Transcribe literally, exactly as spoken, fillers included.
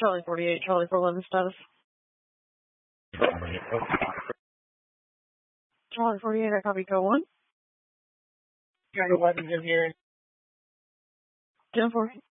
Charlie forty-eight, Charlie for eleven status. Charlie forty-eight, I copy code one. Got your weapons in here. ten four.